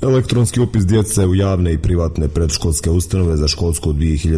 Elektronski upis djece u javne i privatne predškolske ustanove za školsku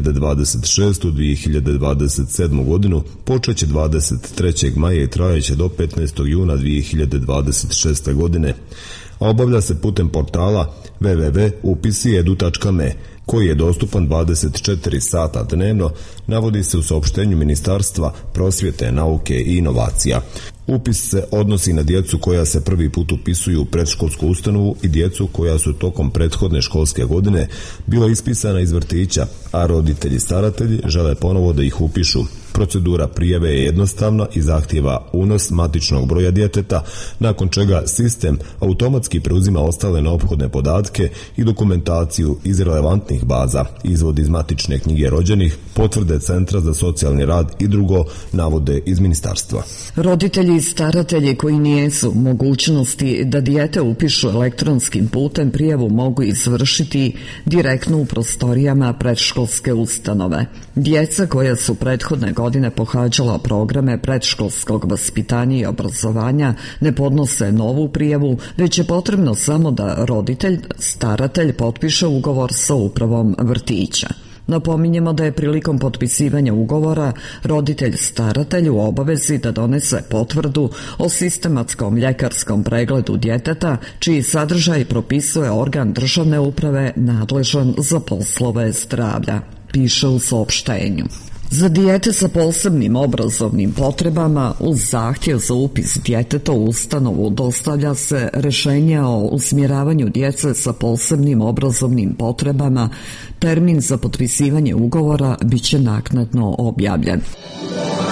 2026-2027 godinu počeće 23. maja i trajeće do 15. juna 2026. godine. Obavlja se putem portala www.upisi.edu.me koji je dostupan 24 sata dnevno, navodi se u saopštenju Ministarstva prosvjete, nauke i inovacija. Upis se odnosi na djecu koja se prvi put upisuju u predškolsku ustanovu i djecu koja su tokom prethodne školske godine bila ispisana iz vrtića, a roditelji staratelji žele ponovo da ih upišu. Procedura prijave je jednostavna i zahtijeva unos matičnog broja djeteta, nakon čega sistem automatski preuzima ostale neophodne podatke i dokumentaciju iz relevantnih baza, izvod iz matične knjige rođenih, potvrde Centra za socijalni rad i drugo, navode iz ministarstva. Roditelji i staratelji koji nijesu u mogućnosti da dijete upišu elektronskim putem prijavu mogu izvršiti direktno u prostorijama predškolske ustanove. Djeca koja su prethodne godine pohađala programe predškolskog vaspitanja i obrazovanja ne podnose novu prijavu, već je potrebno samo da roditelj, staratelj potpiše ugovor sa upravom vrtića. Napominjemo da je prilikom potpisivanja ugovora roditelj staratelj u obavezi da donese potvrdu o sistematskom ljekarskom pregledu djeteta, čiji sadržaj propisuje organ državne uprave nadležan za poslove zdravlja, piše u saopštenju. Za dijete sa posebnim obrazovnim potrebama uz zahtjev za upis djeteta u ustanovu dostavlja se rješenje o usmjeravanju djece sa posebnim obrazovnim potrebama. Termin za potpisivanje ugovora biće naknadno objavljen.